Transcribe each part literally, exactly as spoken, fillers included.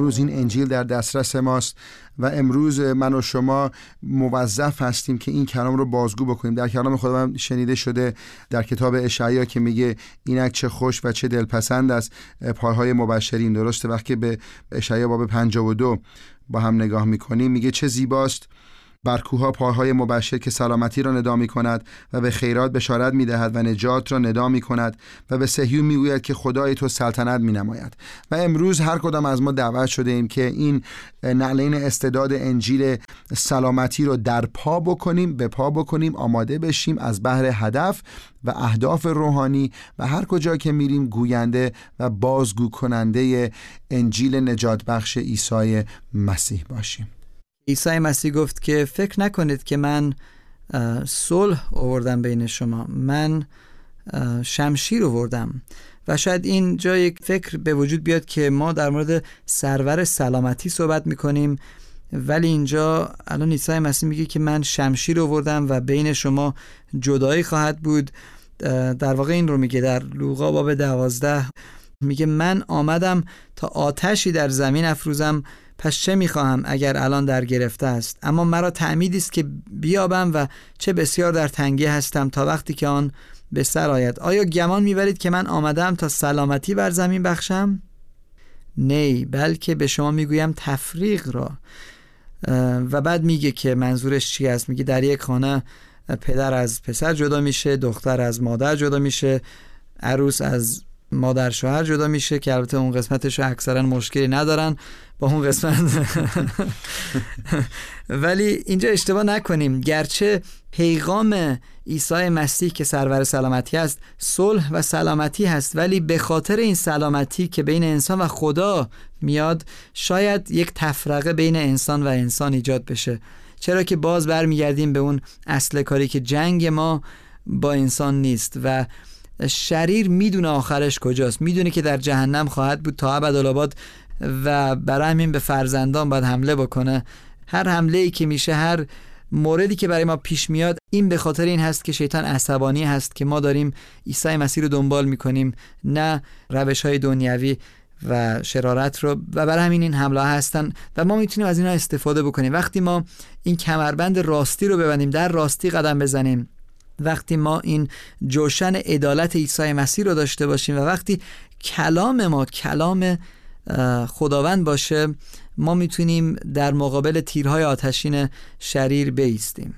امروز این انجیل در دسترس ماست و امروز من و شما موظف هستیم که این کلام رو بازگو بکنیم. در کلام خدا من شنیده شده در کتاب اشعیا که میگه اینک چه خوش و چه دلپسند است پایهای مبشرین. درسته؟ وقتی به اشعیا باب پنجاه و دو با هم نگاه میکنیم میگه چه زیباست بر کوها پاهای مبشر که سلامتی را ندا می کند و به خیرات بشارت می دهد و نجات را ندا می کند و به صهیون می گوید که خدای تو سلطنت می نماید. و امروز هر کدام از ما دعوت شده ایم که این نعلین استعداد انجیل سلامتی رو در پا بکنیم، به پا بکنیم، آماده بشیم از بحر هدف و اهداف روحانی و هر کجا که میریم گوینده و بازگو کننده انجیل نجات بخش عیسی مسیح باشیم. عیسی مسیح گفت که فکر نکنید که من صلح آوردم بین شما، من شمشیر آوردم. و شاید این جای یک فکر به وجود بیاد که ما در مورد سرور سلامتی صحبت میکنیم، ولی اینجا الان عیسی مسیح میگه که من شمشیر آوردم و بین شما جدایی خواهد بود. در واقع این رو میگه در لوقا باب دوازده، میگه من آمدم تا آتشی در زمین افروزم، پس چه میخواهم اگر الان در گرفته است؟ اما مرا تعمیدی است که بیابم و چه بسیار در تنگی هستم تا وقتی که آن به سر آید. آیا گمان میبرید که من آمدم تا سلامتی بر زمین بخشم؟ نه، بلکه به شما میگویم تفریق را. و بعد میگه که منظورش چی است. میگه در یک خانه پدر از پسر جدا میشه، دختر از مادر جدا میشه، عروس از مادر شوهر جدا میشه، که البته اون قسمتش اکثرا مشکلی ندارن با اون قسمت. ولی اینجا اشتباه نکنیم، گرچه پیغام عیسی مسیح که سرور سلامتی است صلح و سلامتی هست، ولی به خاطر این سلامتی که بین انسان و خدا میاد شاید یک تفرقه بین انسان و انسان ایجاد بشه. چرا که باز برمیگردیم به اون اصل کاری که جنگ ما با انسان نیست و شریر میدونه آخرش کجاست، میدونه که در جهنم خواهد بود تا ابدالآباد و برای همین به فرزندان باید حمله بکنه. هر حمله ای که میشه، هر موردی که برای ما پیش میاد، این به خاطر این هست که شیطان عصبانی هست که ما داریم عیسی مسیح رو دنبال میکنیم، نه روش های دنیوی و شرارت رو، و برای همین این حمله ها هستن و ما میتونیم از اینا استفاده بکنیم. وقتی ما این کمربند راستی رو ببندیم، در راستی قدم بزنیم، وقتی ما این جوشن عدالت عیسی مسیح رو داشته باشیم و وقتی کلام ما کلام خداوند باشه، ما میتونیم در مقابل تیرهای آتشین شریر بایستیم.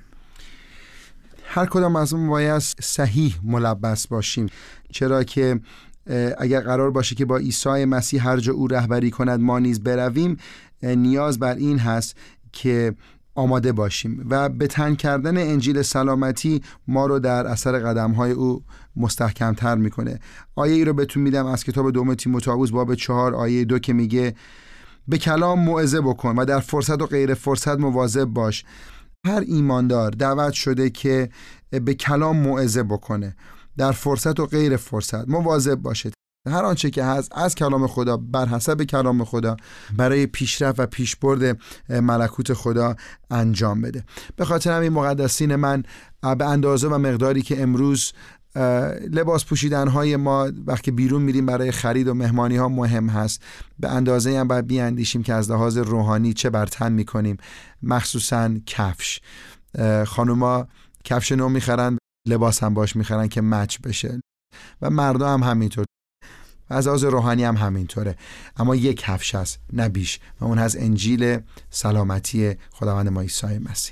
هر کدام از ما باید صحیح ملبس باشیم، چرا که اگر قرار باشه که با عیسی مسیح هر جا او رهبری کند ما نیز برویم، نیاز بر این هست که آماده باشیم و به تن کردن انجیل سلامتی ما رو در اثر قدم‌های او مستحکم‌تر میکنه. آیه ای رو بهتون میدم از کتاب دوم تیموتائوس باب چهار آیه دو که میگه به کلام موعظه بکن و در فرصت و غیر فرصت مواظب باش. هر ایماندار دعوت شده که به کلام موعظه بکنه، در فرصت و غیر فرصت مواظب باشه، هر آنچه که هست از کلام خدا بر حسب کلام خدا برای پیشرفت و پیشبرد ملکوت خدا انجام بده. به خاطر همین مقدسین من، به اندازه و مقداری که امروز لباس پوشیدن های ما وقتی بیرون میریم برای خرید و مهمانی ها مهم هست، به اندازه هم باید بیاندیشیم که از لحاظ روحانی چه بر تن میکنیم. مخصوصا کفش، خانوما کفش نو میخرن، لباس هم باش میخرن که مچ بشه و مردا هم همینطور، از لحاظ روحانی هم همینطوره. اما یک کفش هست نه بیش و اون هست انجیل سلامتی خداوند ما عیسی مسیح.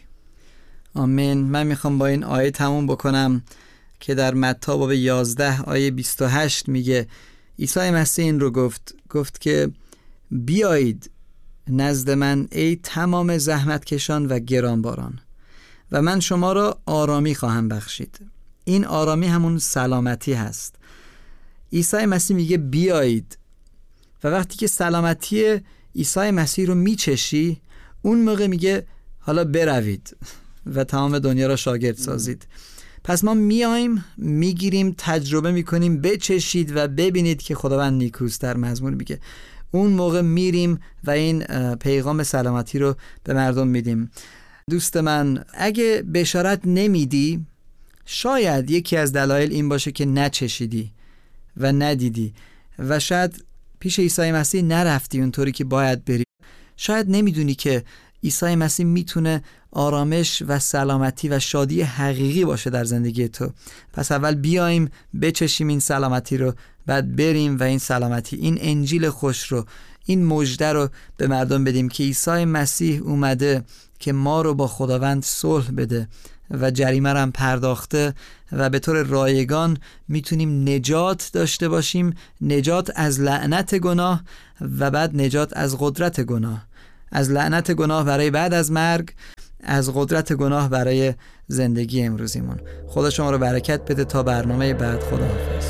آمین. من میخوام با این آیه تموم بکنم که در متی باب یازده آیه بیست و هشت میگه عیسی مسیح این رو گفت گفت که بیایید نزد من ای تمام زحمت کشان و گرانباران و من شما را آرامی خواهم بخشید. این آرامی همون سلامتی هست. عیسی مسیح میگه بیایید و وقتی که سلامتی عیسی مسیح رو میچشی، اون موقع میگه حالا بروید و تمام دنیا را شاگرد سازید. پس ما میایم میگیریم، تجربه میکنیم، بچشید و ببینید که خداوند نیکوست. در مزمور میگه اون موقع میریم و این پیغام سلامتی رو به مردم میدیم. دوست من، اگه بشارت نمیدی، شاید یکی از دلایل این باشه که نچشیدی و ندیدی و شاید پیش عیسی مسیح نرفتی اونطوری که باید بری. شاید نمیدونی که عیسی مسیح میتونه آرامش و سلامتی و شادی حقیقی باشه در زندگی تو. پس اول بیایم بچشیم این سلامتی رو، بعد بریم و این سلامتی، این انجیل خوش رو، این مژده رو به مردم بدیم که عیسی مسیح اومده که ما رو با خداوند صلح بده و جریمه رو هم پرداخته و به طور رایگان میتونیم نجات داشته باشیم، نجات از لعنت گناه و بعد نجات از قدرت گناه. از لعنت گناه برای بعد از مرگ، از قدرت گناه برای زندگی امروزیمون. خدا شما رو برکت بده. تا برنامه بعد، خداحافظ.